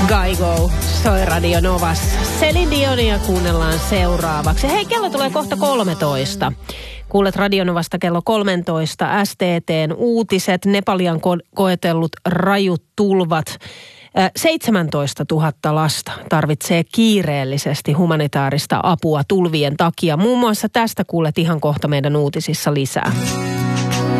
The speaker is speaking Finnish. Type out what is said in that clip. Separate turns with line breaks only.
Gaigo soi Radio Novassa. Celine Dionia kuunnellaan seuraavaksi. Hei, kello tulee kohta 13. Kuulet Radio Novasta kello 13. STT:n uutiset, Nepalian koetellut rajut tulvat. 17 000 lasta tarvitsee kiireellisesti humanitaarista apua tulvien takia. Muun muassa tästä kuulet ihan kohta meidän uutisissa lisää.